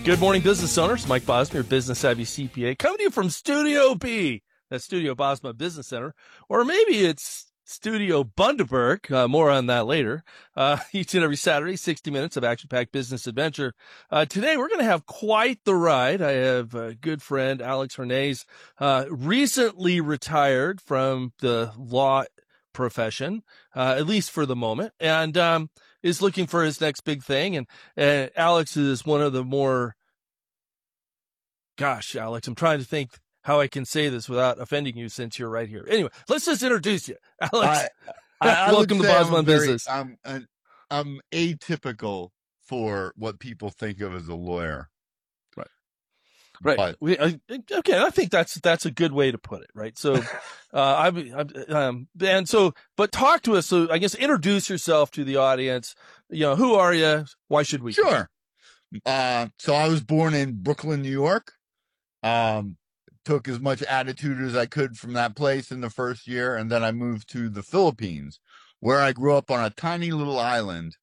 Good morning, business owners. Mike Bosma, your Business Savvy CPA, coming to you from Studio B, that's Studio Bosma Business Center, or maybe it's Studio Bundaberg. More on that later. Each and every Saturday, 60 minutes of action-packed business adventure. Today, we're going to have quite the ride. I have a good friend, Alex Hernandez, recently retired from the law profession, at least for the moment, and is looking for his next big thing. And Alex is one of the more, gosh, Alex, I'm trying to think how I can say this without offending you since you're right here. Anyway, let's just introduce you. Alex, welcome to Bosma Business. I'm atypical for what people think of as a lawyer. Right. But, okay. I think that's a good way to put it. Right. So, but talk to us. So I guess introduce yourself to the audience. Who are you? Why should we? Sure. So I was born in Brooklyn, New York. Took as much attitude as I could from that place in the first year. And then I moved to the Philippines, where I grew up on a tiny little island.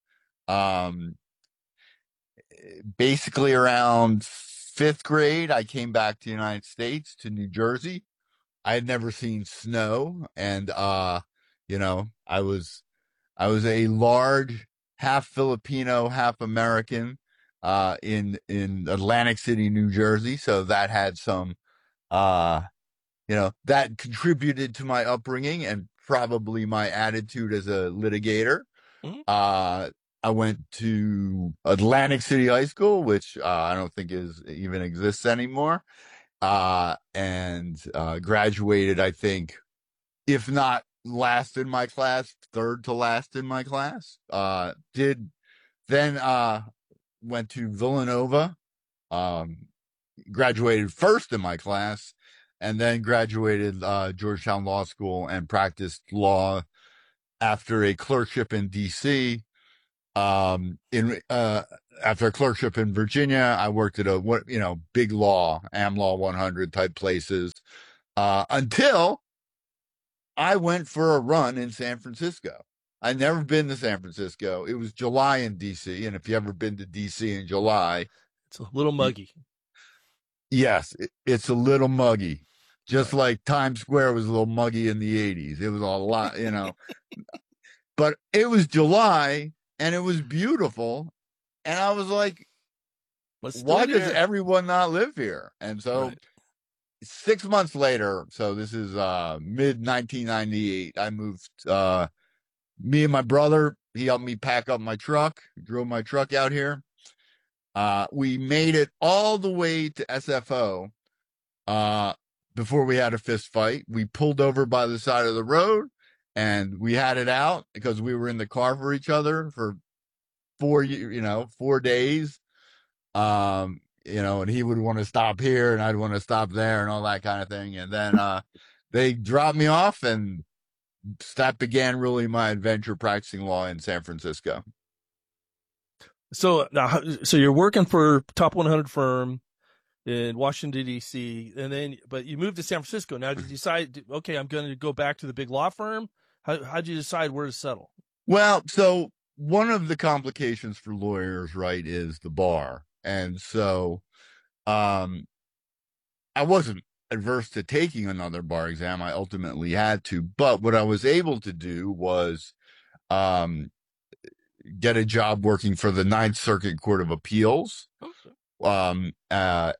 Basically around 5th grade, I came back to the United States, to New Jersey. I had never seen snow. And, I was a large, half Filipino, half American, in Atlantic City, New Jersey. So that had some, that contributed to my upbringing and probably my attitude as a litigator. Mm-hmm. I went to Atlantic City High School, which I don't think even exists anymore, and graduated, I think, if not last in my class, third to last in my class. Went to Villanova, graduated first in my class, and then graduated Georgetown Law School and practiced law after a clerkship in D.C. After a clerkship in Virginia, I worked at big law, AmLaw 100 type places, until I went for a run in San Francisco. I'd never been to San Francisco. It was July in D.C., and if you ever been to D.C. in July, it's a little muggy. Yes, it's a little muggy. Just like Times Square was a little muggy in the 80s. It was a lot, But it was July, and it was beautiful. And I was like, why does everyone not live here? And so 6 months later, so this is mid-1998, I moved, me and my brother, he helped me pack up my truck, drove my truck out here. We made it all the way to SFO before we had a fist fight. We pulled over by the side of the road and we had it out because we were in the car for each other for 4 days. And he would want to stop here and I'd want to stop there and all that kind of thing. And then they dropped me off, and that began really my adventure practicing law in San Francisco. So you're working for top 100 firm in Washington, D.C., but you moved to San Francisco. Now, did you decide, okay, I'm going to go back to the big law firm? How'd you decide where to settle? Well, so one of the complications for lawyers, right, is the bar. And so I wasn't adverse to taking another bar exam. I ultimately had to. But what I was able to do was get a job working for the Ninth Circuit Court of Appeals, in a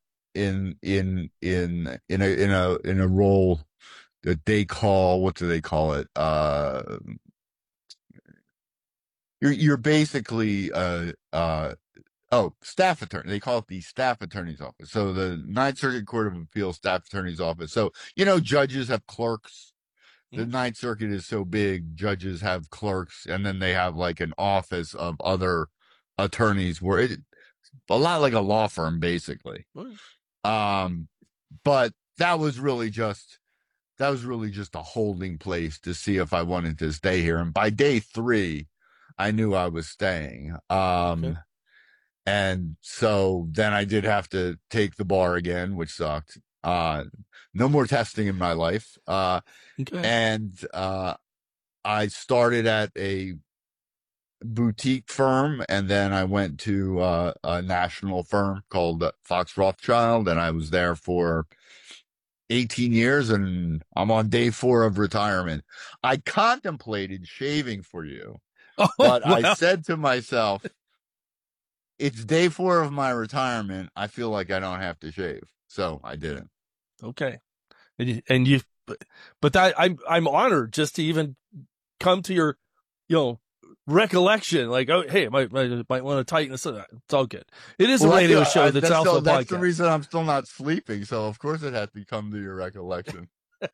role that they call, what do they call it? You're basically staff attorney. They call it the staff attorney's office. So the Ninth Circuit Court of Appeals staff attorney's office. So judges have clerks. The Ninth Circuit is so big, judges have clerks, and then they have like an office of other attorneys where it's a lot like a law firm, basically. But that was really just a holding place to see if I wanted to stay here. And by day 3, I knew I was staying. Okay. And so then I did have to take the bar again, which sucked. No more testing in my life. Okay. And I started at a boutique firm, and then I went to a national firm called Fox Rothschild, and I was there for 18 years, and I'm on day 4 of retirement. I contemplated shaving for you, Oh, but I well, said to myself, it's day 4 of my retirement. I feel like I don't have to shave. So I didn't. okay. And you, but that I'm honored just to even come to your, you know, recollection. Like, oh, hey, might want to tighten this up. It's all good. It is a radio show that's also a that's the podcast. reason I'm still not sleeping. So of course it has to come to your recollection.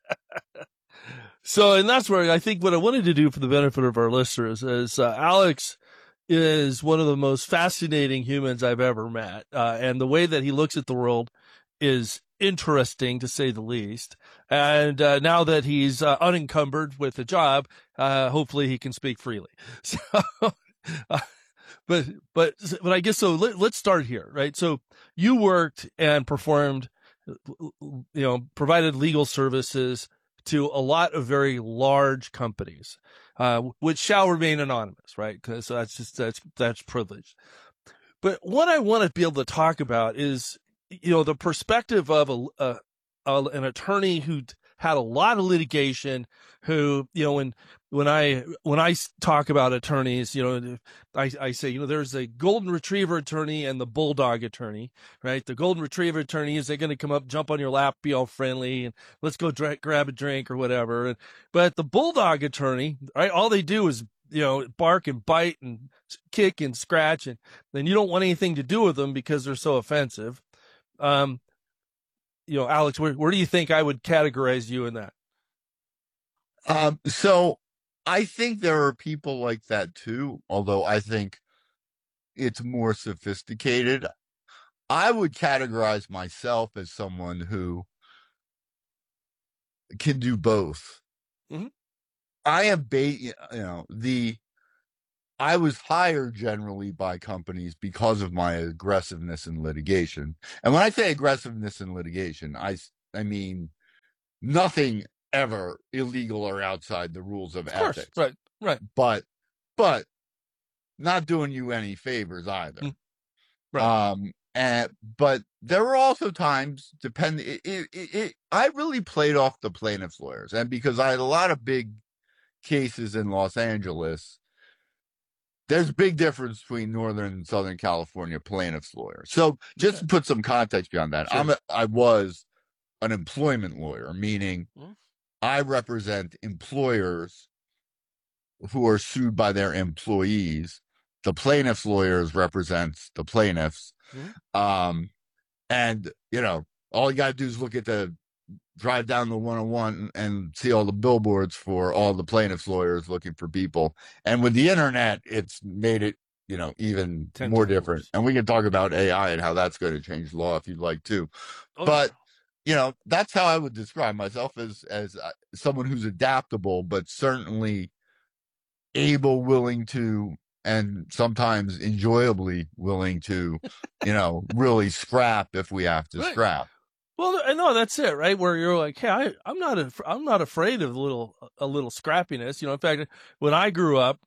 So, and that's where I think what I wanted to do for the benefit of our listeners is Alex is one of the most fascinating humans I've ever met. And the way that he looks at the world is interesting to say the least. And now that he's unencumbered with a job, hopefully he can speak freely. So, uh, but I guess so. Let's start here, right? So you worked and performed, provided legal services to a lot of very large companies, which shall remain anonymous, right? Because that's privileged. But what I want to be able to talk about is, the perspective of an attorney who had a lot of litigation, who, when I talk about attorneys, I say, there's a golden retriever attorney and the bulldog attorney, right? The golden retriever attorney is they're going to come up, jump on your lap, be all friendly, and let's go grab a drink or whatever. But the bulldog attorney, right? All they do is, bark and bite and kick and scratch, and then you don't want anything to do with them because they're so offensive. Alex, where do you think I would categorize you in that? So I think there are people like that too, although I think it's more sophisticated. I would categorize myself as someone who can do both. Mm-hmm. I am, I was hired generally by companies because of my aggressiveness in litigation. And when I say aggressiveness in litigation, I mean nothing ever illegal or outside the rules of ethics. Right. But not doing you any favors either. Right. But there were also times, I really played off the plaintiff's lawyers. And because I had a lot of big cases in Los Angeles, there's a big difference between Northern and Southern California plaintiff's lawyers. So just to put some context beyond that, Sure. I was an employment lawyer, meaning I represent employers who are sued by their employees. The plaintiff's lawyers represents the plaintiffs. And, all you got to do is drive down the 101 and see all the billboards for all the plaintiffs' lawyers looking for people. And with the internet, it's made it, even more different. And we can talk about AI and how that's going to change law if you'd like to. But, that's how I would describe myself, as someone who's adaptable, but certainly able, willing to, and sometimes enjoyably willing to, really scrap if we have to scrap. Well, no, that's it, right? Where you're like, hey, I'm not afraid of a little scrappiness. In fact, when I grew up,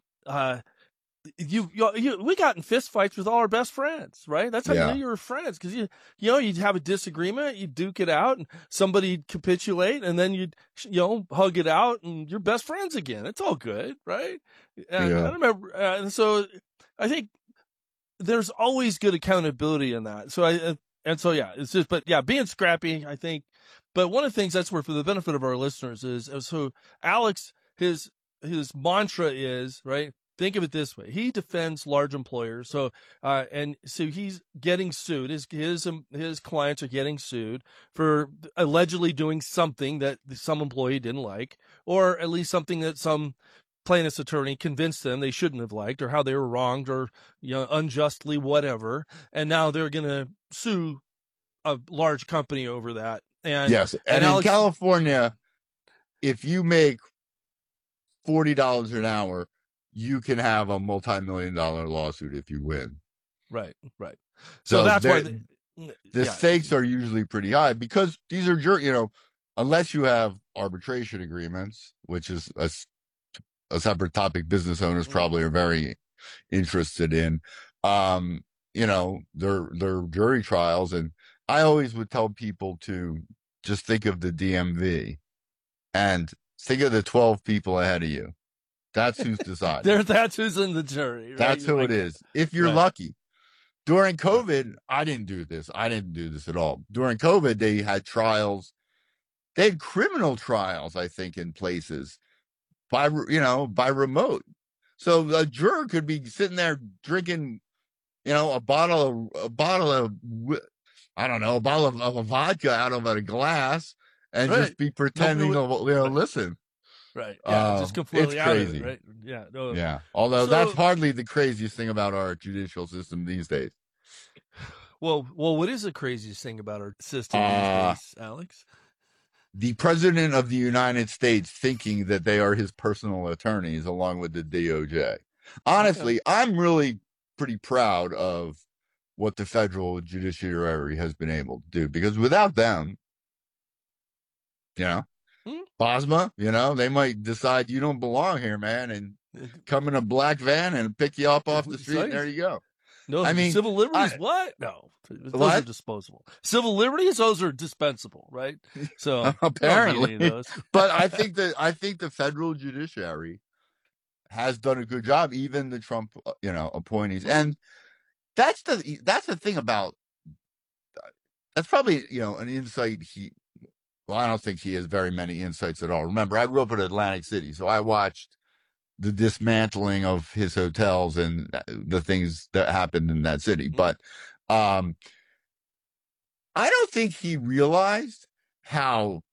we got in fist fights with all our best friends, right? That's how you knew you were friends, because you'd have a disagreement, you'd duke it out, and somebody'd capitulate, and then you'd hug it out, and you're best friends again. It's all good, right? And I remember, and so I think there's always good accountability in that. It's just, being scrappy, I think. But one of the things that's where, for the benefit of our listeners, is so Alex, his mantra is, right? Think of it this way: he defends large employers, so he's getting sued. His clients are getting sued for allegedly doing something that some employee didn't like, or at least something that some plaintiff's attorney convinced them they shouldn't have liked, or how they were wronged, or unjustly, whatever. And now they're going to sue a large company over that. And yes, and in California, if you make $40 an hour, you can have a multi-million-dollar lawsuit if you win. Right. So that's why the stakes are usually pretty high, because these are, unless you have arbitration agreements, which is a separate topic business owners probably are very interested in. Their jury trials. And I always would tell people to just think of the DMV and think of the 12 people ahead of you. That's who's deciding. That's who's in the jury. Right? That's who it is. If you're lucky. During COVID, I didn't do this. I didn't do this at all. During COVID, they had trials. They had criminal trials, I think, in places by remote. So a juror could be sitting there drinking, a bottle of a vodka out of a glass and just be pretending to listen. Right. Yeah. Just completely out of it. Right. Yeah. No. Yeah. Although that's hardly the craziest thing about our judicial system these days. Well, what is the craziest thing about our system these days, Alex? The president of the United States thinking that they are his personal attorneys along with the DOJ. Honestly, I'm really pretty proud of what the federal judiciary has been able to do, because without them, Bosma, they might decide you don't belong here, man, and come in a black van and pick you up off the street. And there you go. No, I mean, civil liberties, what? No, those are disposable. Civil liberties, those are dispensable, right? So apparently, but I think the federal judiciary has done a good job, even the Trump, appointees, and that's the thing about. That's probably an insight I don't think he has very many insights at all. Remember, I grew up in Atlantic City, so I watched the dismantling of his hotels and the things that happened in that city. But I don't think he realized how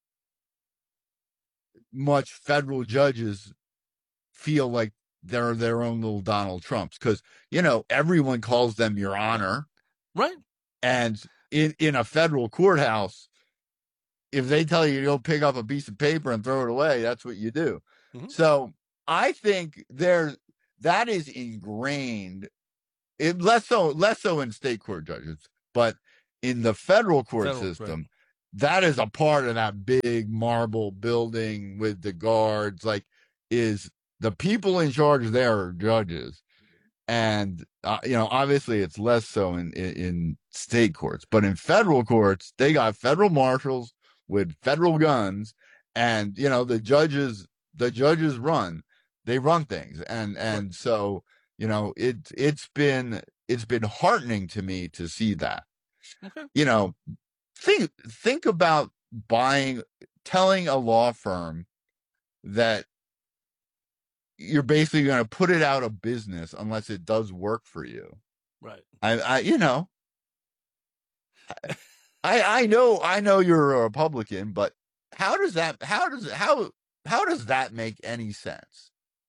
much federal judges feel like they're their own little Donald Trumps, because, everyone calls them Your Honor. Right. And in a federal courthouse, if they tell you to go pick up a piece of paper and throw it away, that's what you do. Mm-hmm. So I think that is ingrained, less so in state court judges, but in the federal court system, right. That is a part of that big marble building with the guards. Is the people in charge there are judges, and obviously it's less so in state courts, but in federal courts they got federal marshals with federal guns, and the judges run things, and so it's been heartening to me to see that. Okay. Think about telling a law firm that you're basically going to put it out of business unless it does work for you. Right. I know you're a Republican, but how does that make any sense?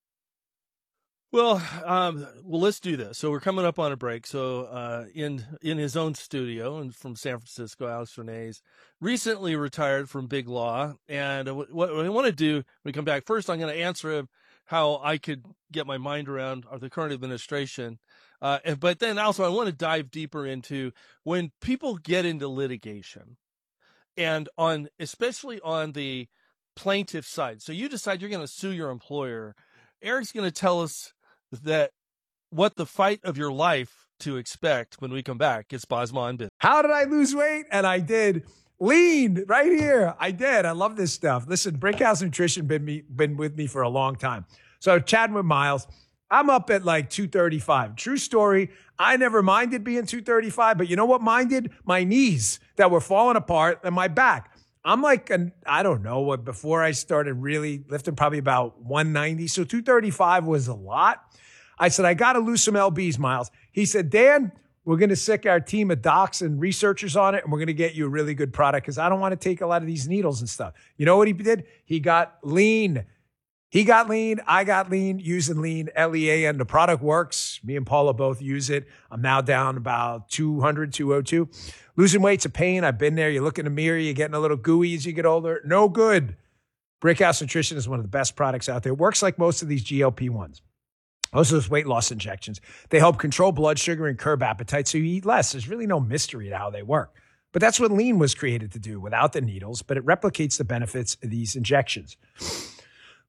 Well, let's do this. So we're coming up on a break. So in his own studio and from San Francisco, Alex Renez recently retired from Big Law. And what I want to do when we come back, first I'm going to answer him how I could get my mind around the current administration. But then also I want to dive deeper into when people get into litigation and especially on the plaintiff side. So you decide you're going to sue your employer. Eric's going to tell us what the fight of your life to expect when we come back. It's Bosma on Business. How did I lose weight? And I did. Lean right here. I did. I love this stuff. Listen, Brickhouse Nutrition been with me for a long time. So chatting with Miles, I'm up at 235. True story. I never minded being 235, but you know what minded? My knees that were falling apart and my back. I'm I don't know, before I started really lifting, probably about 190. So 235 was a lot. I said, I got to lose some LBs, Miles. He said, Dan, we're going to sick our team of docs and researchers on it, and we're going to get you a really good product because I don't want to take a lot of these needles and stuff. You know what he did? He got lean. I got lean, using lean, LEAN. The product works. Me and Paula both use it. I'm now down about 200, 202. Losing weight's a pain. I've been there. You look in the mirror, you're getting a little gooey as you get older. No good. Brickhouse Nutrition is one of the best products out there. It works like most of these GLP-1s. Most of those weight loss injections. They help control blood sugar and curb appetite so you eat less. There's really no mystery to how they work. But that's what lean was created to do without the needles, but it replicates the benefits of these injections.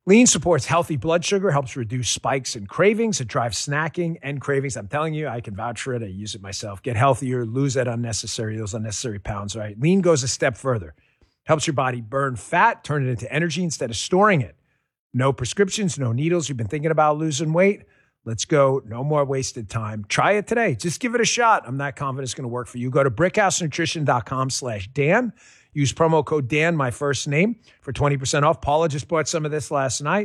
Lean supports healthy blood sugar, helps reduce spikes and cravings. It drives snacking and cravings. I'm telling you, I can vouch for it. I use it myself. Get healthier, lose those unnecessary pounds, right? Lean goes a step further. Helps your body burn fat, turn it into energy instead of storing it. No prescriptions, no needles. You've been thinking about losing weight? Let's go. No more wasted time. Try it today. Just give it a shot. I'm not confident it's going to work for you. Go to brickhousenutrition.com/Dan. Use promo code Dan, my first name, for 20% off. Paula just bought some of this last night.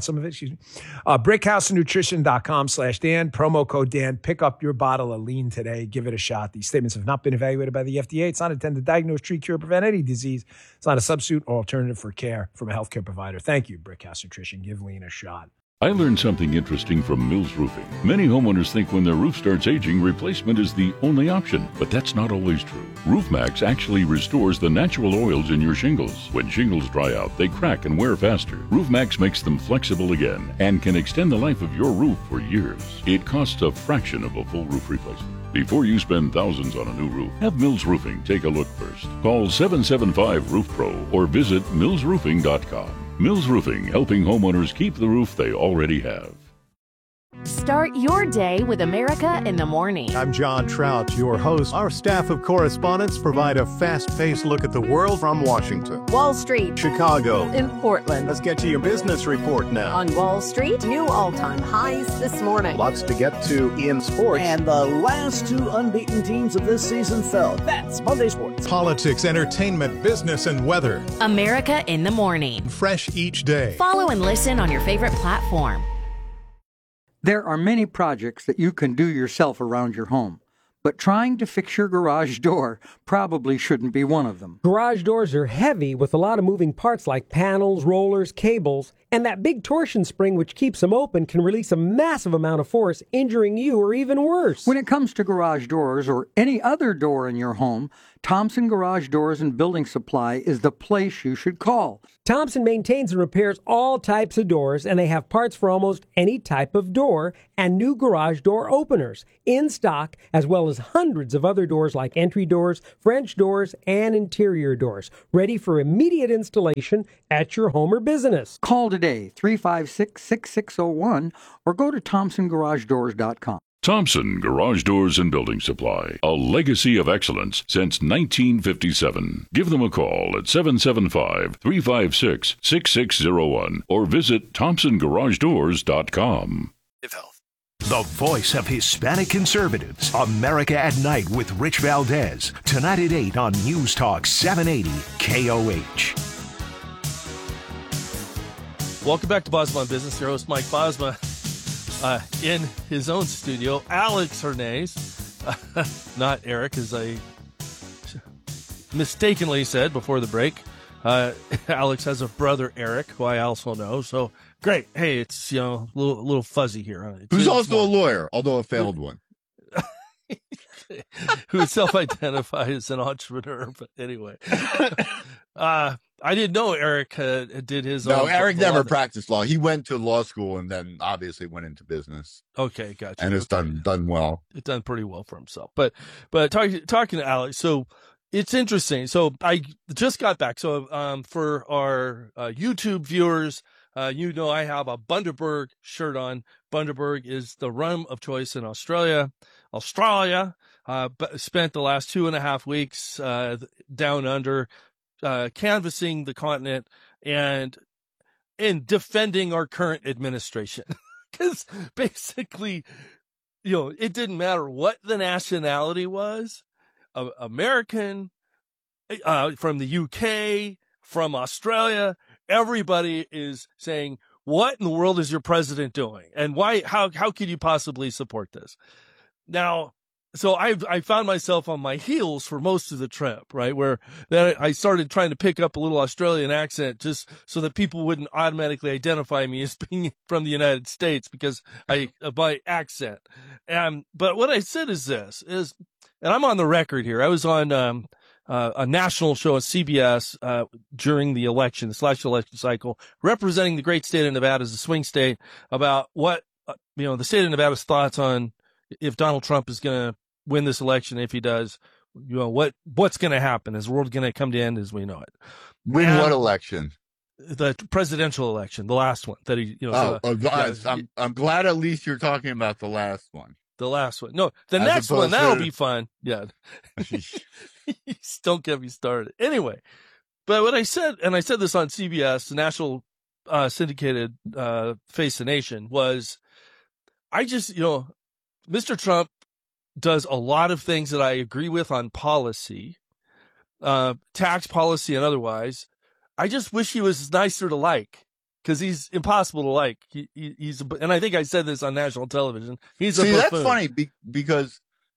Brickhousenutrition.com/Dan. Promo code Dan. Pick up your bottle of Lean today. Give it a shot. These statements have not been evaluated by the FDA. It's not intended to diagnose, treat, cure, prevent any disease. It's not a substitute or alternative for care from a healthcare provider. Thank you, Brickhouse Nutrition. Give Lean a shot. I learned something interesting from Mills Roofing. Many homeowners think when their roof starts aging, replacement is the only option, but that's not always true. RoofMax actually restores the natural oils in your shingles. When shingles dry out, they crack and wear faster. RoofMax makes them flexible again and can extend the life of your roof for years. It costs a fraction of a full roof replacement. Before you spend thousands on a new roof, have Mills Roofing take a look first. Call 775-ROOF-PRO or visit millsroofing.com. Mills Roofing, helping homeowners keep the roof they already have. Start your day with America in the Morning. I'm John Trout, your host. Our staff of correspondents provide a fast-paced look at the world from Washington, Wall Street, Chicago, in Portland. Let's get to your business report now. On Wall Street, new all-time highs this morning. Lots to get to in sports. And the last two unbeaten teams of this season fell. That's Monday Sports. Politics, entertainment, business, and weather. America in the Morning. Fresh each day. Follow and listen on your favorite platform. There are many projects that you can do yourself around your home, but trying to fix your garage door probably shouldn't be one of them. Garage doors are heavy with a lot of moving parts like panels, rollers, cables, and that big torsion spring which keeps them open can release a massive amount of force, injuring you or even worse. When it comes to garage doors or any other door in your home, Thompson Garage Doors and Building Supply is the place you should call. Thompson maintains and repairs all types of doors, and they have parts for almost any type of door and new garage door openers in stock, as well as hundreds of other doors like entry doors, French doors, and interior doors, ready for immediate installation at your home or business. Call today, 356-6601, or go to thompsongaragedoors.com. Thompson Garage Doors and Building Supply, a legacy of excellence since 1957. Give them a call at 775-356-6601 or visit thompsongaragedoors.com. The voice of Hispanic conservatives, America at Night with Rich Valdez, tonight at 8 on News Talk 780 KOH. Welcome back to Bosma on Business. Your host, Mike Bosma. In his own studio, Alex Hernandez, not Eric, as I mistakenly said before the break. Alex has a brother, Eric, who I also know. So great. Hey, it's a little fuzzy here. Who's also a lawyer, although a failed one. Who self-identifies as an entrepreneur. But anyway, I didn't know Eric did his own. No, Eric never practiced law. He went to law school and then obviously went into business. Okay, gotcha. And it's done well. It's done pretty well for himself. But talking to Alex, so it's interesting. So I just got back. So for our YouTube viewers, I have a Bundaberg shirt on. Bundaberg is the rum of choice in Australia. Spent the last 2.5 weeks down under, canvassing the continent and defending our current administration. Because basically, it didn't matter what the nationality was, American, from the UK, from Australia, everybody is saying, what in the world is your president doing? And why, how could you possibly support this? Now, so I found myself on my heels for most of the trip, right? Where then I started trying to pick up a little Australian accent just so that people wouldn't automatically identify me as being from the United States because of my accent. But what I said is this, and I'm on the record here. I was on a national show at CBS during the election cycle, representing the great state of Nevada as a swing state about what, the state of Nevada's thoughts on if Donald Trump is going to win this election. If he does, what's going to happen? Is the world going to come to end as we know it? What election? the presidential election, the last one that he, I'm glad at least you're talking about the last one. The last one. No, the As next one, opposed that'll to- be fun. Yeah. Don't get me started. Anyway, but what I said, and I said this on CBS, the national syndicated Face the Nation, was I just, Mr. Trump does a lot of things that I agree with on policy, tax policy and otherwise. I just wish he was nicer to like, because he's impossible to like. He's, and I think I said this on national television. He's a buffoon. That's funny because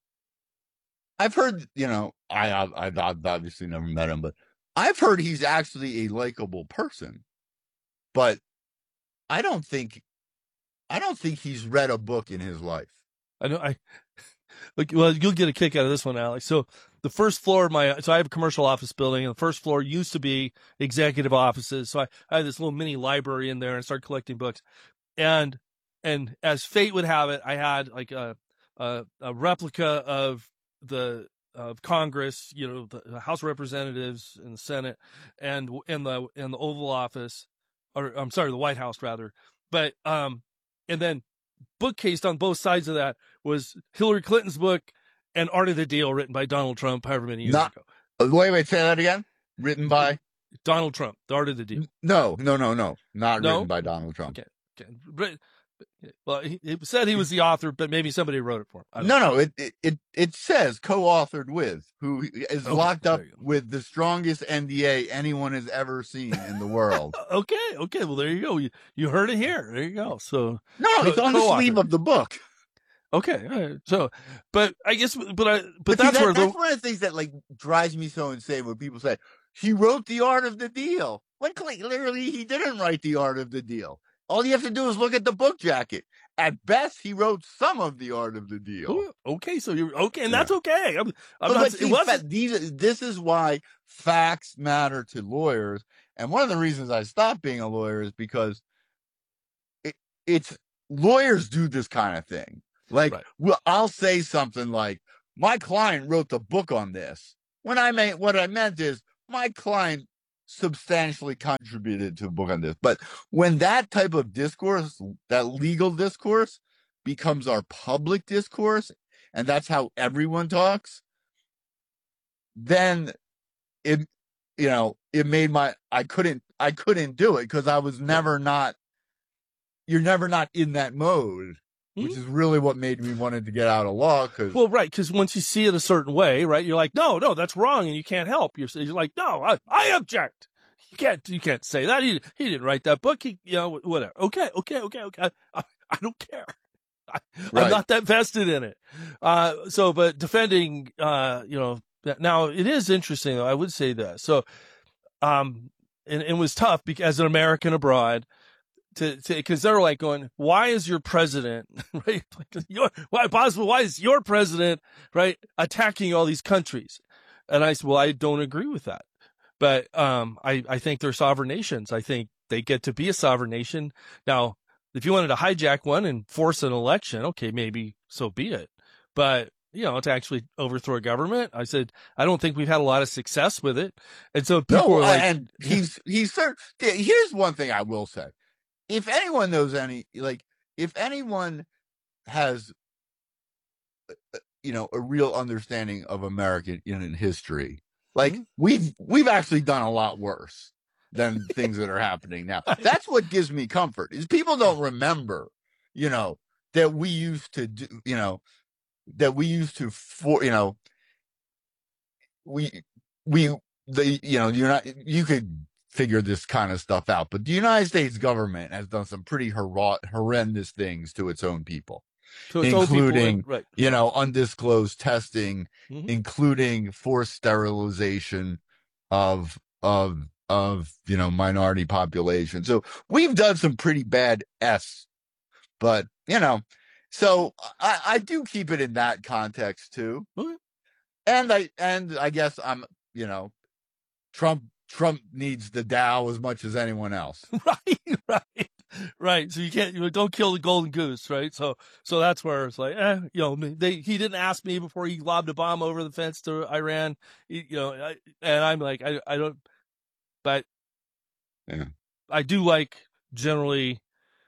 I've heard, I've obviously never met him, but I've heard he's actually a likable person. But I don't think he's read a book in his life. I know. Well, you'll get a kick out of this one, Alex. So the first floor of so I have a commercial office building, and the first floor used to be executive offices. So I had this little mini library in there and started collecting books. And as fate would have it, I had like a replica of Congress, the House of Representatives and the Senate, and in the Oval Office, or I'm sorry, the White House rather. But and then bookcased on both sides of that was Hillary Clinton's book and Art of the Deal, written by Donald Trump, however many years ago. Wait, say that again. Written by Donald Trump. The Art of the Deal. No, not written by Donald Trump. Okay. Well, he said he was the author, but maybe somebody wrote it for him. No. It says co-authored with, who is locked up with the strongest NDA anyone has ever seen in the world. Okay. Well, there you go. You heard it here. There you go. So it's on the sleeve of the book. Okay. All right. So, but I guess, but that's that's where that's one of the things that like drives me so insane when people say he wrote the Art of the Deal. When clearly he didn't write the Art of the Deal. All you have to do is look at the book jacket. At best, he wrote some of the Art of the Deal. Okay, so you're okay, and that's okay. This is why facts matter to lawyers, and one of the reasons I stopped being a lawyer is because it's lawyers do this kind of thing. Like, I'll say something like, "My client wrote the book on this." What I meant is my client substantially contributed to a book on this. But when that type of discourse, that legal discourse, becomes our public discourse, and that's how everyone talks, then it made I couldn't do it because I was never you're never not in that mode. Which is really what made me wanted to get out of law. Because once you see it a certain way, right, you're like, no, that's wrong, and you can't help. You're like, no, I object. You can't say that. He didn't write that book. Whatever. Okay. I don't care. I'm not that vested in it. But defending, now it is interesting though. I would say that. So, and it was tough because as an American abroad. Because they're like going, why is your president, right? Why is your president, right, attacking all these countries? And I said, well, I don't agree with that. But I think they're sovereign nations. I think they get to be a sovereign nation. Now, if you wanted to hijack one and force an election, okay, maybe so be it. But, to actually overthrow a government, I said, I don't think we've had a lot of success with it. And so people were like. And here's one thing I will say. If anyone knows if anyone has, a real understanding of American history, we've actually done a lot worse than things that are happening now. That's what gives me comfort is people don't remember, that we used to do, you could figure this kind of stuff out. But the United States government has done some pretty horrendous things to its own people, including, undisclosed testing, including forced sterilization of minority population. So we've done some pretty bad but, so I do keep it in that context too. Okay. And I guess I'm, Trump needs the Dow as much as anyone else. Right. So you can't, don't kill the golden goose, right? So that's where it's like, he didn't ask me before he lobbed a bomb over the fence to Iran, and I'm like, I don't, but yeah. I do like generally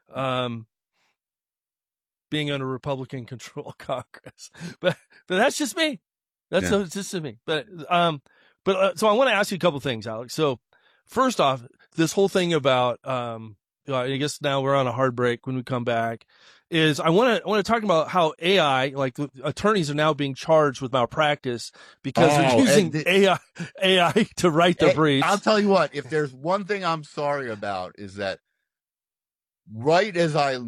being under Republican control Congress, but that's just me. That's just me. But so I want to ask you a couple things, Alex. So first off, this whole thing about I guess now we're on a hard break. When we come back, is I want to talk about how AI, like the attorneys, are now being charged with malpractice because they're using AI to write the briefs. I'll tell you what. If there's one thing I'm sorry about is that right as I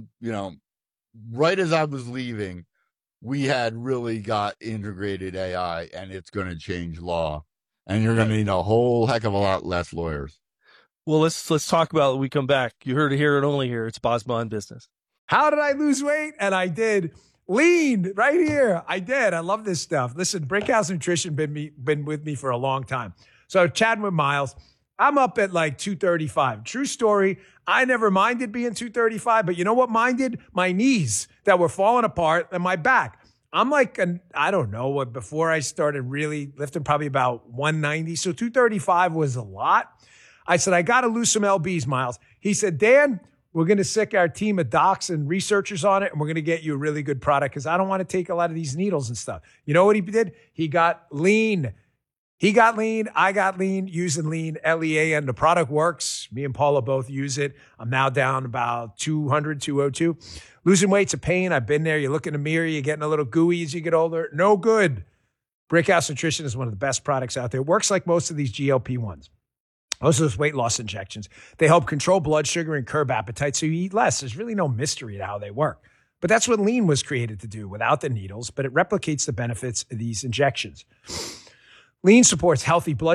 was leaving, we had really got integrated AI, and it's going to change law, and you're going to need a whole heck of a lot less lawyers. Well, let's talk about it when we come back. You heard it here and only here. It's Bosma on Business. How did I lose weight? And I did. Lean right here. I did. I love this stuff. Listen, Brickhouse Nutrition been with me for a long time. So chatting with Miles, I'm up at like 235. True story. I never minded being 235, but you know what minded? My knees that were falling apart and my back. I'm like, I don't know what, before I started really lifting, probably about 190. So 235 was a lot. I said, I got to lose some LBs, Miles. He said, Dan, we're going to sick our team of docs and researchers on it, and we're going to get you a really good product because I don't want to take a lot of these needles and stuff. You know what he did? He got lean. He got lean. I got lean, using lean, LEAN. The product works. Me and Paula both use it. I'm now down about 200, 202. Losing weight's a pain. I've been there. You look in the mirror, you're getting a little gooey as you get older. No good. Brickhouse Nutrition is one of the best products out there. It works like most of these GLP-1s. Most of those weight loss injections. They help control blood sugar and curb appetite so you eat less. There's really no mystery to how they work. But that's what lean was created to do without the needles, but it replicates the benefits of these injections. Lean supports healthy blood